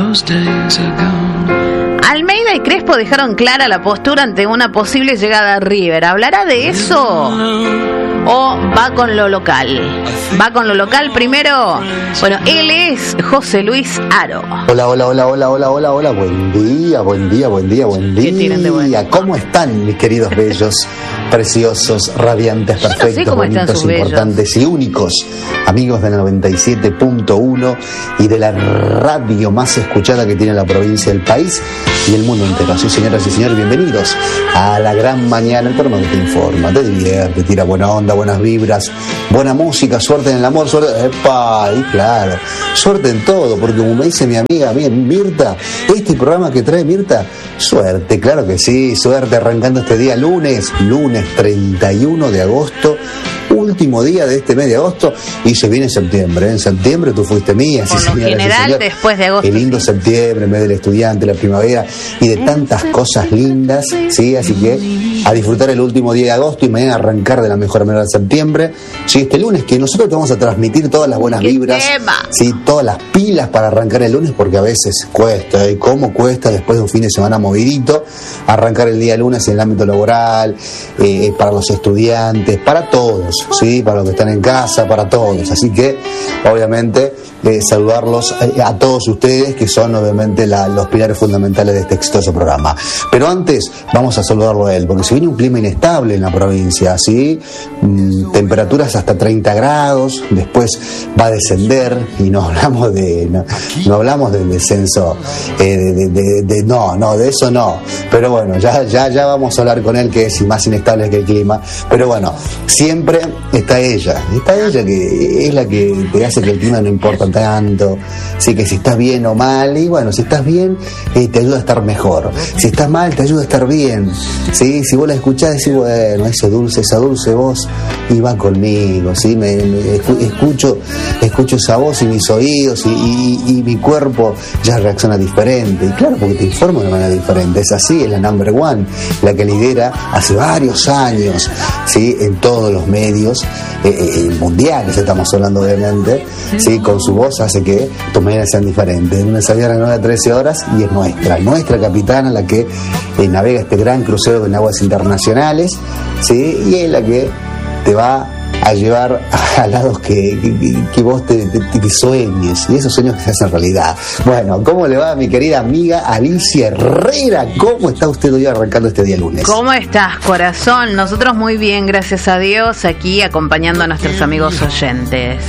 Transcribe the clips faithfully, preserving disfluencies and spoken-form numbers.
Almeida y Crespo dejaron clara la postura ante una posible llegada a River. ¿Hablará de eso o va con lo local? Va con lo local primero. Bueno, él es José Luis Aro. Hola, hola, hola, hola, hola, hola, hola. Buen día, buen día, buen día, buen día. ¿Cómo están, mis queridos bellos, preciosos, radiantes, perfectos, no sé bonitos, importantes bellos y únicos? Amigos de la noventa y siete punto uno y de la radio más escuchada que tiene la provincia del país y el mundo entero. Sí, señoras y señores, bienvenidos a la gran mañana, el programa que te informa, te divierte, tira buena onda, buenas vibras, buena música, suerte en el amor, suerte, epa, y claro, suerte en todo, porque como me dice mi amiga Mirta, este programa que trae Mirta, suerte, claro que sí, suerte arrancando este día lunes, lunes treinta y uno de agosto, último día de este mes de agosto, y se viene septiembre. En septiembre tú fuiste mía, por lo general, después de agosto. Qué lindo septiembre, mes del estudiante, la primavera y de tantas cosas lindas, sí, así que a disfrutar el último día de agosto y mañana arrancar de la mejor manera de septiembre. Sí, este lunes que nosotros te vamos a transmitir todas las buenas vibras, sí, todas las pilas para arrancar el lunes, porque a veces cuesta, ¿eh? ¿Cómo cuesta después de un fin de semana movidito arrancar el día lunes en el ámbito laboral, eh, para los estudiantes, para todos, sí, para los que están en casa, para todos? Así que obviamente eh, saludarlos eh, a todos ustedes, que son obviamente la, los pilares fundamentales de este exitoso programa. Pero antes vamos a saludarlo a él, porque se viene un clima inestable en la provincia, ¿sí? Mm, temperaturas hasta treinta grados, después va a descender, y no hablamos de no, no hablamos del descenso, eh, de, de, de, de no, no, de eso no, pero bueno, ya, ya, ya vamos a hablar con él, que es más inestable que el clima, pero bueno, siempre está ella, está ella que es la que te hace que el clima no importa tanto, sí, que si estás bien o mal, y bueno, si estás bien, eh, te ayuda a estar mejor, si estás mal, te ayuda a estar bien, sí, si vos la escuchás, decís, bueno, ese dulce, esa dulce voz, y va conmigo, sí, me, me escucho, escucho esa voz y mis oídos, y, y, y mi cuerpo ya reacciona diferente, y claro, porque te informo de manera diferente, es así, es la number one, la que lidera hace varios años, sí, en todos los medios, eh, eh, mundiales estamos hablando obviamente, sí, con su voz hace que tus mañanas sean diferentes, de lunes a viernes nueve a trece horas, y es nuestra, nuestra capitana la que eh, navega este gran crucero en aguas internacionales, sí, y es la que te va a llevar a lados que, que, que vos te, te, te sueñes, y esos sueños que se hacen realidad. Bueno, ¿cómo le va a mi querida amiga Alicia Herrera? ¿Cómo está usted hoy arrancando este día lunes? ¿Cómo estás, corazón? Nosotros muy bien, gracias a Dios, aquí acompañando a nuestros amigos oyentes.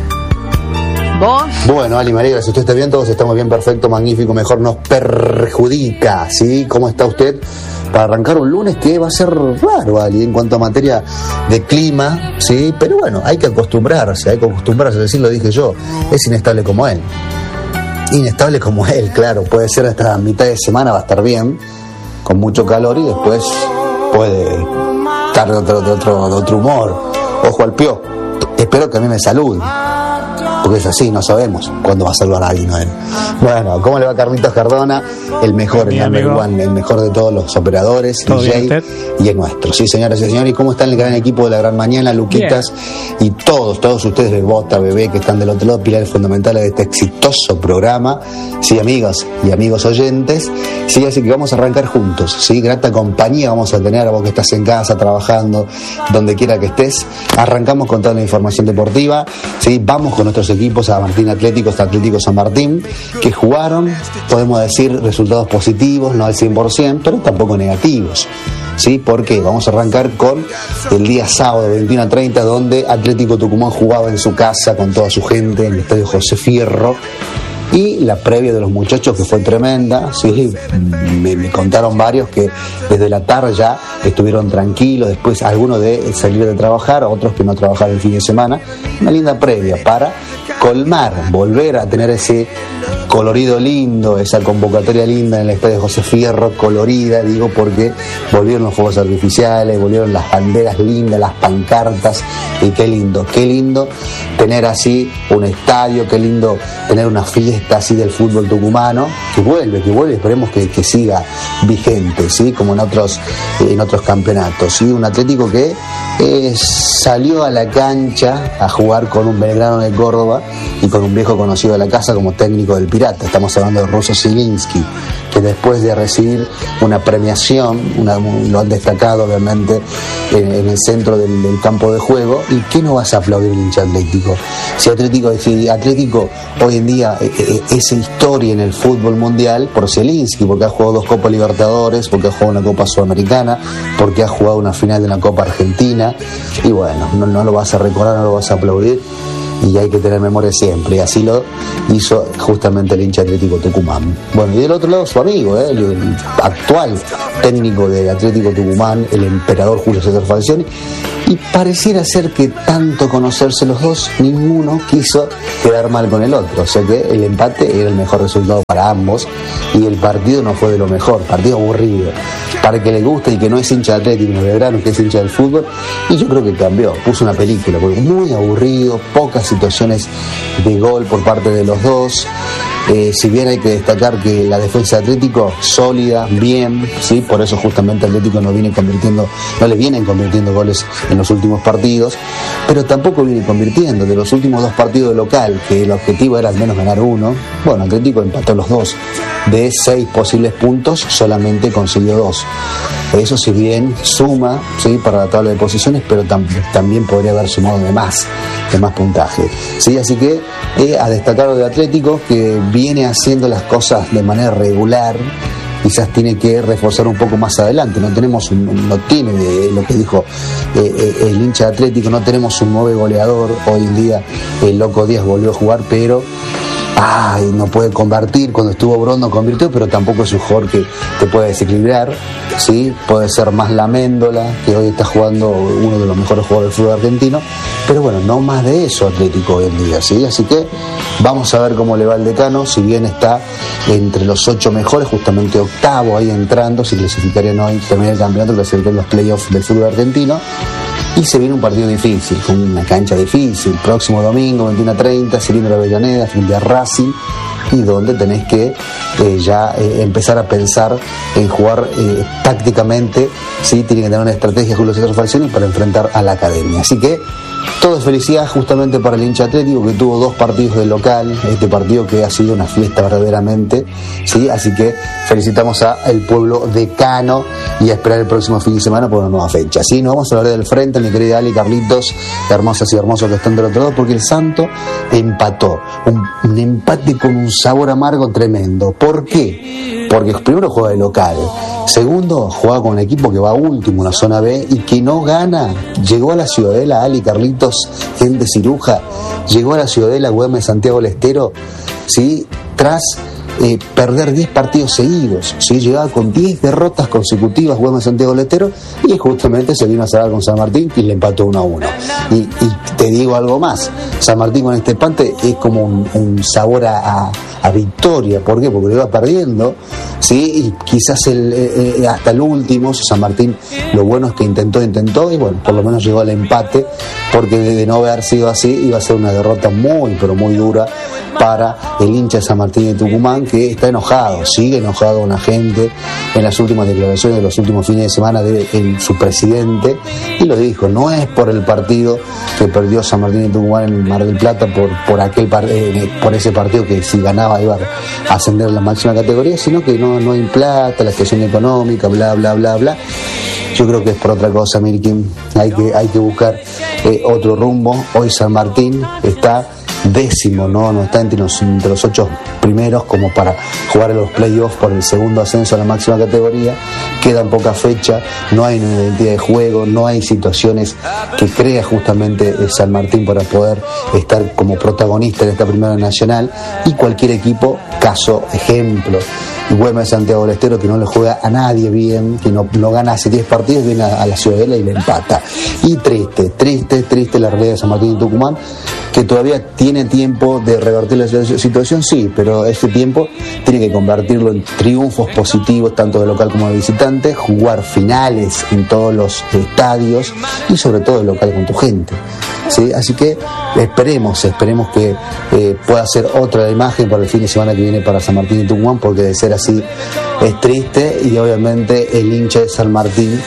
¿Vos? Bueno, Ali, María, si usted está bien, todos estamos bien, perfecto, magnífico, mejor nos perjudica, ¿sí? ¿Cómo está usted para arrancar un lunes que va a ser raro, Ali, en cuanto a materia de clima, ¿sí? Pero bueno, hay que acostumbrarse, hay que acostumbrarse, así lo dije yo, es inestable como él. Inestable como él, claro, puede ser hasta mitad de semana, va a estar bien, con mucho calor, y después puede estar de otro, de otro, de otro humor. Ojo al pio, espero que a mí me salude, porque es así, no sabemos cuándo va a saludar a alguien a él. Bueno, ¿cómo le va Carlitos Cardona? El mejor, el number one, el mejor de todos los operadores, D J, y el nuestro. Sí, señoras y señores, ¿y cómo está el gran equipo de la gran mañana, Luquitas? Bien. Y todos, todos ustedes de Bota, Bebé, que están del otro lado, pilares fundamentales de este exitoso programa. Sí, amigos y amigos oyentes. Sí, así que vamos a arrancar juntos, sí, grata compañía vamos a tener a vos que estás en casa, trabajando, donde quiera que estés. Arrancamos con toda la información deportiva, sí, vamos con nuestros equipos a Martín Atléticos, Atlético San Martín, que jugaron, podemos decir, resultados positivos, no al cien por ciento, pero tampoco negativos. ¿Sí? Porque vamos a arrancar con el día sábado veintiuno a treinta, donde Atlético Tucumán jugaba en su casa con toda su gente en el estadio José Fierro, y la previa de los muchachos, que fue tremenda, ¿sí? me, me contaron varios que desde la tarde ya estuvieron tranquilos, después algunos de salir de trabajar, otros que no trabajaron el fin de semana. Una linda previa para colmar, volver a tener ese colorido lindo, esa convocatoria linda en el estadio José Fierro, colorida, digo, porque volvieron los fuegos artificiales, volvieron las banderas lindas, las pancartas, y qué lindo, qué lindo tener así un estadio, qué lindo tener una fiesta así del fútbol tucumano, que vuelve, que vuelve, esperemos que, que siga vigente, ¿sí? Como en otros, en otros campeonatos, ¿sí? Un Atlético que eh, salió a la cancha a jugar con un Belgrano de Córdoba, y con un viejo conocido de la casa como técnico del Pirata. Estamos hablando de Russo Zielinski, que después de recibir una premiación, una, lo han destacado obviamente en, en el centro del, del campo de juego. ¿Y qué no vas a aplaudir el hincha Atlético? Si Atlético, si Atlético hoy en día eh, es historia en el fútbol mundial por Zielinski, porque ha jugado dos Copas Libertadores, porque ha jugado una Copa Sudamericana, porque ha jugado una final de una Copa Argentina, y bueno, no, no lo vas a recordar, no lo vas a aplaudir, y hay que tener memoria siempre, y así lo hizo justamente el hincha Atlético Tucumán. Bueno, y del otro lado su amigo, ¿eh? el, el actual técnico de Atlético Tucumán, el emperador Julio César Falcioni, y pareciera ser que tanto conocerse los dos, ninguno quiso quedar mal con el otro, o sea que el empate era el mejor resultado para ambos, y el partido no fue de lo mejor, partido aburrido, para el que le gusta y que no es hincha de Atlético, ni de Belgrano, que es hincha del fútbol, y yo creo que cambió, puso una película, porque muy aburrido, pocas situaciones de gol por parte de los dos. Eh, si bien hay que destacar que la defensa de Atlético sólida, bien, sí, por eso justamente Atlético no viene convirtiendo, no le vienen convirtiendo goles en los últimos partidos, pero tampoco viene convirtiendo. De los últimos dos partidos de local, que el objetivo era al menos ganar uno, bueno, Atlético empató los dos. De seis posibles puntos, solamente consiguió dos. Eso si bien suma, sí, para la tabla de posiciones, pero tam- también podría haber sumado de más, de más puntaje. Sí, así que eh, a destacar de Atlético, que viene haciendo las cosas de manera regular, quizás tiene que reforzar un poco más adelante. No tenemos un, no tiene eh, lo que dijo eh, eh, el hincha de Atlético, no tenemos un nueve goleador. Hoy en día el Loco Díaz volvió a jugar, pero ay, no puede convertir. Cuando estuvo Brondo convirtió, pero tampoco es un jugador que te puede desequilibrar, ¿sí? Puede ser más la Méndola, que hoy está jugando uno de los mejores jugadores del fútbol argentino, pero bueno, no más de eso Atlético hoy en día, ¿sí? Así que vamos a ver cómo le va al Decano, si bien está entre los ocho mejores, justamente octavo ahí entrando, si clasificarían hoy, termina el campeonato, clasificarían los playoffs del fútbol argentino. Y se viene un partido difícil, con una cancha difícil, próximo domingo, veintiuno a treinta, Cilindro de Avellaneda, frente a Racing, y donde tenés que eh, ya eh, empezar a pensar en jugar eh, tácticamente, ¿sí? Tiene que tener una estrategia Julio César Falcioni para enfrentar a la Academia. Así que todo es felicidad justamente para el hincha Atlético, que tuvo dos partidos de local, este partido que ha sido una fiesta verdaderamente, ¿sí? Así que felicitamos a el pueblo decano y a esperar el próximo fin de semana por una nueva fecha. ¿Sí? Nos vamos a hablar del frente, mi querida Ali, Carlitos, hermosas y hermosos que están del otro lado, porque el Santo empató, un, un empate con un sabor amargo tremendo. ¿Por qué? Porque primero juega de local, segundo juega con un equipo que va último en la zona B y que no gana. Llegó a la Ciudadela, Ali, Carlitos, gente ciruja, llegó a la Ciudadela Güemes Santiago del Estero, ¿sí? Tras eh, perder diez partidos seguidos, ¿sí? Llegaba con diez derrotas consecutivas Güemes Santiago del Estero, y justamente se vino a cerrar con San Martín y le empató uno a uno. Y, y te digo algo más, San Martín con este empate es como un, un sabor a, a, a victoria. ¿Por qué? Porque lo iba perdiendo, ¿sí? Y quizás el, eh, hasta el último San Martín, lo bueno es que intentó, intentó y bueno, por lo menos llegó al empate, porque de, de no haber sido así iba a ser una derrota muy, pero muy dura para el hincha de San Martín de Tucumán, que está enojado, sigue enojado con la gente en las últimas declaraciones de los últimos fines de semana de, de su presidente, y lo dijo, no es por el partido que perdió San Martín de Tucumán en el Mar del Plata, por, por, aquel par, eh, por ese partido que si ganaba iba a ascender a la máxima categoría, sino que no, no hay plata, la situación económica, bla, bla, bla, bla. Yo creo que es por otra cosa, Mirkin. Hay que, hay que buscar eh, otro rumbo. Hoy San Martín está décimo, no, no está entre los, entre los ocho primeros como para jugar en los playoffs por el segundo ascenso a la máxima categoría. Quedan poca fecha, no hay una identidad de juego, no hay situaciones que crea justamente San Martín para poder estar como protagonista en esta primera nacional, y cualquier equipo, caso ejemplo Güemes Santiago del Estero, que no le juega a nadie bien, que no, no gana hace diez partidos, viene a, a la Ciudadela y le empata. Y triste, triste, triste la realidad de San Martín y Tucumán, que todavía tiene tiempo de revertir la situación, sí, pero ese tiempo tiene que convertirlo en triunfos positivos, tanto de local como de visitante, jugar finales en todos los estadios y sobre todo de local con tu gente, ¿sí? Así que esperemos, esperemos que eh, pueda ser otra imagen para el fin de semana que viene para San Martín y Tucumán, porque de ser así es triste, y obviamente el hincha de San Martín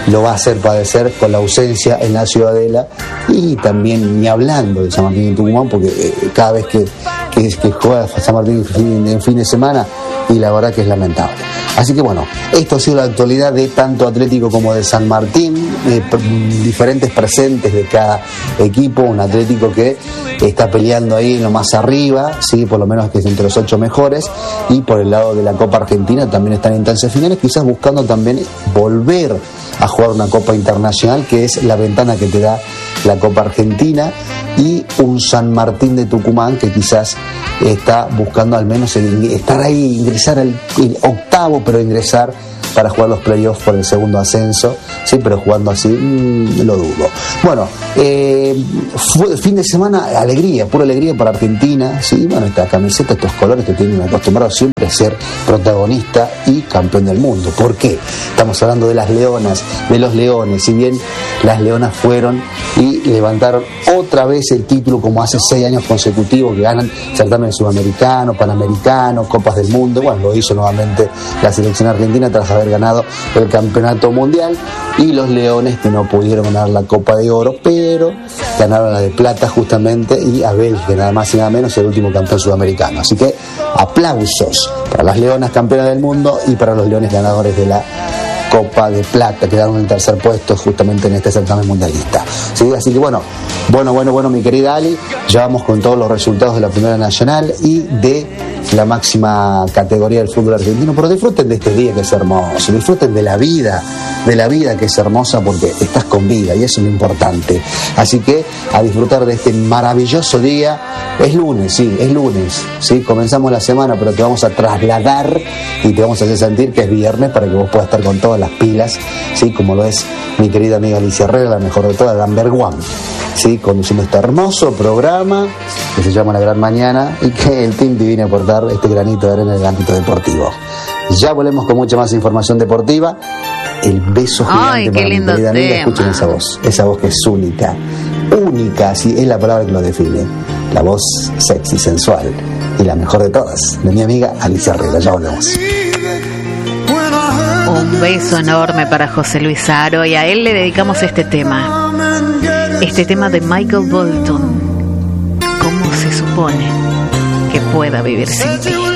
lo va a hacer padecer con la ausencia en la Ciudadela, y también ni hablando de San Martín y Tucumán, porque eh, cada vez que, que, que juega San Martín en, en fin de semana, y la verdad que es lamentable. Así que bueno, esto ha sido la actualidad de tanto Atlético como de San Martín, eh, diferentes presentes de cada equipo, un Atlético que está peleando ahí en lo más arriba, sí, por lo menos que es entre los ocho mejores, y por el lado de la Copa Argentina también están en instancias finales, quizás buscando también volver a jugar una Copa Internacional, que es la ventana que te da la Copa Argentina, y un San Martín de Tucumán que quizás está buscando al menos el, estar ahí, ingresar al el octavo, pero ingresar para jugar los playoffs por el segundo ascenso, sí, pero jugando así, mmm, lo dudo. Bueno, eh, fue, fin de semana, alegría, pura alegría para Argentina, sí, bueno, esta camiseta, estos colores que tienen acostumbrados siempre a ser protagonista y campeón del mundo. ¿Por qué? Estamos hablando de las leonas, de los leones, si bien las leonas fueron y levantaron otra vez el título como hace seis años consecutivos, que ganan certámenes sudamericanos, panamericanos, copas del mundo. Bueno, lo hizo nuevamente la selección argentina tras haber ganado el campeonato mundial, y los leones que no pudieron ganar la Copa de Oro, pero ganaron la de plata justamente, y Abel, que nada más y nada menos, el último campeón sudamericano. Así que aplausos para las leonas campeonas del mundo y para los leones ganadores de la Copa de Plata, quedaron en el tercer puesto justamente en este certamen mundialista, ¿sí? Así que bueno, bueno, bueno, bueno, mi querida Ali, ya vamos con todos los resultados de la Primera Nacional y de la máxima categoría del fútbol argentino, pero disfruten de este día que es hermoso, disfruten de la vida, de la vida que es hermosa, porque estás con vida y eso es lo importante. Así que a disfrutar de este maravilloso día. Es lunes, sí, es lunes, sí, comenzamos la semana, pero te vamos a trasladar y te vamos a hacer sentir que es viernes para que vos puedas estar con todas las pilas, sí, como lo es mi querida amiga Alicia Herrera, la mejor de todas, Number One, sí, conduciendo este hermoso programa que se llama La Gran Mañana, y que el team viene a aportar este granito de arena en el ámbito deportivo. Ya volvemos con mucha más información deportiva. El beso gigante. Ay, para qué mi lindo querida amiga. tema. Escuchen esa voz, esa voz que es única, única, sí, es la palabra que lo define. La voz sexy, sensual y la mejor de todas, de mi amiga Alicia Herrera. Ya volvemos. Un beso enorme para José Luis Aro, y a él le dedicamos este tema. Este tema de Michael Bolton. ¿Cómo se supone que pueda vivir sin ti?